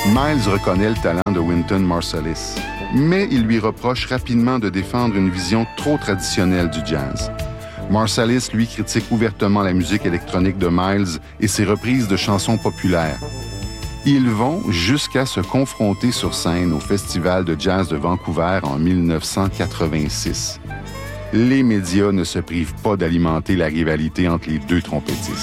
Miles reconnaît le talent de Wynton Marsalis, mais il lui reproche rapidement de défendre une vision trop traditionnelle du jazz. Marsalis, lui, critique ouvertement la musique électronique de Miles et ses reprises de chansons populaires. Ils vont jusqu'à se confronter sur scène au Festival de jazz de Vancouver en 1986. Les médias ne se privent pas d'alimenter la rivalité entre les deux trompettistes.